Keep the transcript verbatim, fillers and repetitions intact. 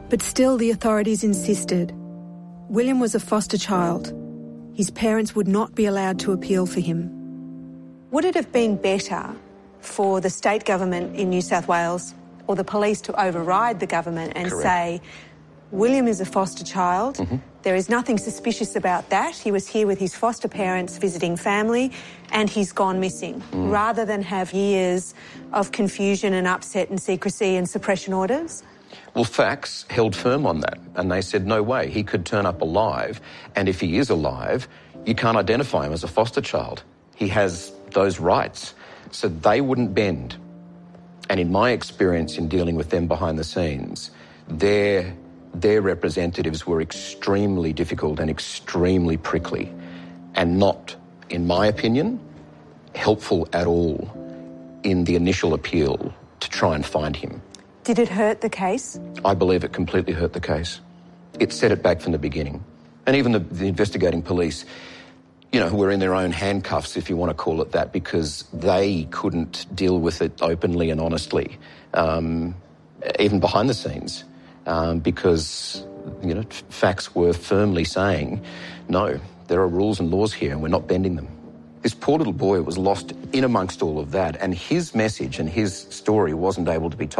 But still the authorities insisted. William was a foster child. His parents would not be allowed to appeal for him. Would it have been better for the state government in New South Wales or the police to override the government and Correct. say, William is a foster child, mm-hmm. there is nothing suspicious about that, he was here with his foster parents visiting family and he's gone missing, mm. rather than have years of confusion and upset and secrecy and suppression orders? Well, facts held firm on that, and they said, no way, he could turn up alive, and if he is alive, you can't identify him as a foster child. He has those rights. So they wouldn't bend. And in my experience in dealing with them behind the scenes, their, their representatives were extremely difficult and extremely prickly, and not, in my opinion, helpful at all in the initial appeal to try and find him. Did it hurt the case? I believe it completely hurt the case. It set it back from the beginning. And even the, the investigating police, you know, were in their own handcuffs, if you want to call it that, because they couldn't deal with it openly and honestly, um, even behind the scenes, um, because, you know, facts were firmly saying, no, there are rules and laws here and we're not bending them. This poor little boy was lost in amongst all of that, and his message and his story wasn't able to be told.